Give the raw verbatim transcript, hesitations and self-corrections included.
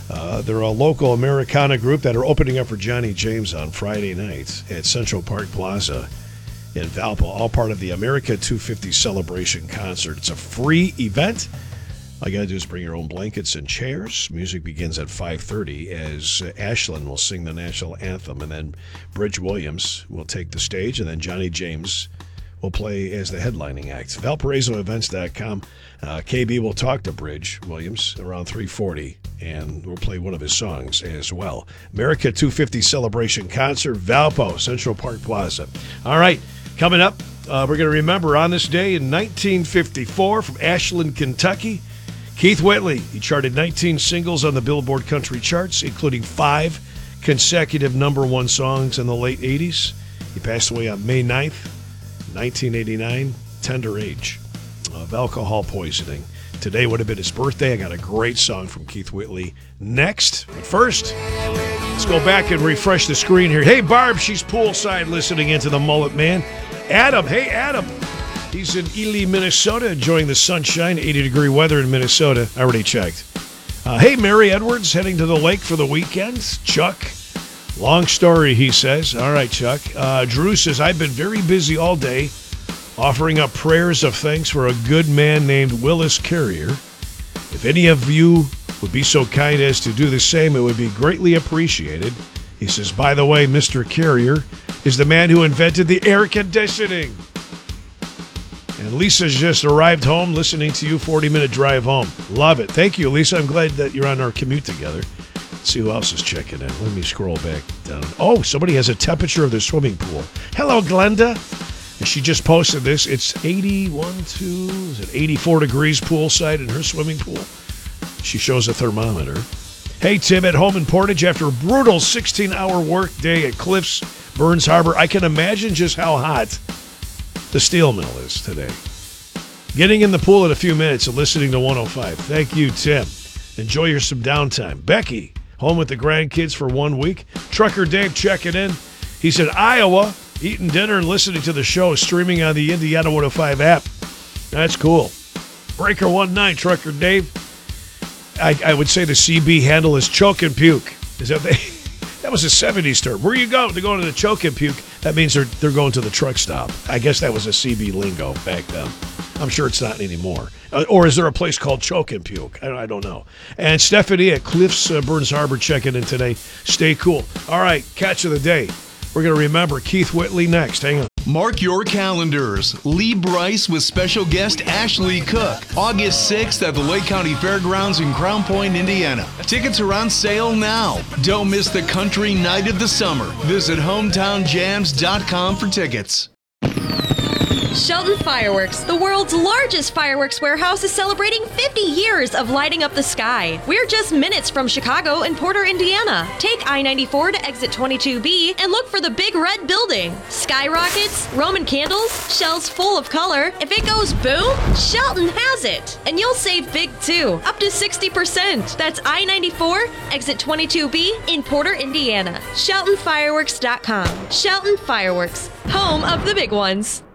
Uh, they're a local Americana group that are opening up for Johnny James on Friday night at Central Park Plaza in Valpo, all part of the America two fifty Celebration Concert. It's a free event. All you got to do is bring your own blankets and chairs. Music begins at five thirty as uh, Ashland will sing the national anthem, and then Bridge Williams will take the stage, and then Johnny James will play as the headlining act. Valparaiso Events dot com. Uh, K B will talk to Bridge Williams around three forty, and we'll play one of his songs as well. America two fifty Celebration Concert, Valpo, Central Park Plaza. All right, coming up, uh, we're going to remember on this day in nineteen fifty-four from Ashland, Kentucky, Keith Whitley. He charted nineteen singles on the Billboard Country charts, including five consecutive number one songs in the late eighties. He passed away on May ninth, nineteen eighty-nine, tender age of alcohol poisoning. Today would have been his birthday. I got a great song from Keith Whitley next. But first, let's go back and refresh the screen here. Hey, Barb, she's poolside listening into the Mullet Man. Adam, hey, Adam. He's in Ely, Minnesota, enjoying the sunshine, eighty degree weather in Minnesota. I already checked. Uh, hey, Mary Edwards, heading to the lake for the weekend. Chuck, long story, he says. All right, Chuck. Uh, Drew says, I've been very busy all day, offering up prayers of thanks for a good man named Willis Carrier. If any of you would be so kind as to do the same, it would be greatly appreciated. He says, by the way, Mister Carrier is the man who invented the air conditioning. And Lisa's just arrived home listening to you, forty-minute drive home. Love it. Thank you, Lisa. I'm glad that you're on our commute together. Let's see who else is checking in. Let me scroll back down. Oh, somebody has a temperature of their swimming pool. Hello, Glenda. And she just posted this. It's eighty-one, two, is it eighty-four degrees poolside in her swimming pool. She shows a thermometer. Hey, Tim, at home in Portage after a brutal sixteen-hour work day at Cliffs, Burns Harbor. I can imagine just how hot the steel mill is today. Getting in the pool in a few minutes and listening to one oh five. Thank you, Tim. Enjoy your some downtime. Becky, home with the grandkids for one week. Trucker Dave checking in. He said, Iowa, eating dinner and listening to the show, streaming on the Indiana one oh five app. That's cool. Breaker one nine, Trucker Dave. I, I would say the C B handle is choke and puke. Is that they? That was a seventies term. Where you go? They're going to the choke and puke. That means they're they're going to the truck stop. I guess that was a C B lingo back then. I'm sure it's not anymore. Uh, or is there a place called Choke and Puke? I, I don't know. And Stephanie at Cliffs, uh, Burns Harbor checking in today. Stay cool. All right, catch of the day. We're going to remember Keith Whitley next. Hang on. Mark your calendars. Lee Bryce with special guest Ashley Cook. August sixth at the Lake County Fairgrounds in Crown Point, Indiana. Tickets are on sale now. Don't miss the country night of the summer. Visit hometown jams dot com for tickets. Shelton Fireworks, the world's largest fireworks warehouse, is celebrating fifty years of lighting up the sky. We're just minutes from Chicago and Porter, Indiana. Take I ninety-four to exit twenty-two B and look for the big red building. Skyrockets, Roman candles, shells full of color. If it goes boom, Shelton has it. And you'll save big too, up to sixty percent. That's I ninety-four, exit twenty-two B in Porter, Indiana. Shelton Fireworks dot com. Shelton Fireworks, home of the big ones.